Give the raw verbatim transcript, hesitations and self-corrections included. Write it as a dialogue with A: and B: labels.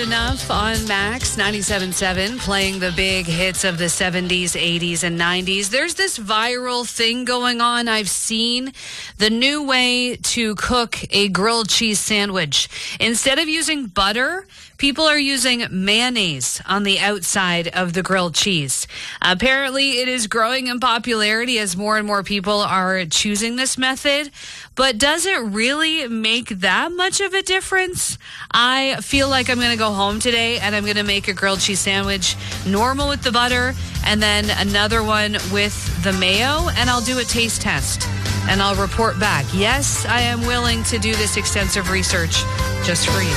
A: Enough on Max ninety-seven point seven, playing the big hits of the seventies, eighties, and nineties. There's this viral thing going on I've seen. The new way to cook a grilled cheese sandwich. Instead of using butter, people are using mayonnaise on the outside of the grilled cheese. Apparently, it is growing in popularity as more and more people are choosing this method. But does it really make that much of a difference? I feel like I'm going to go home today and I'm going to make a grilled cheese sandwich, normal with the butter, and then another one with the mayo, and I'll do a taste test. And I'll report back. Yes, I am willing to do this extensive research just for you.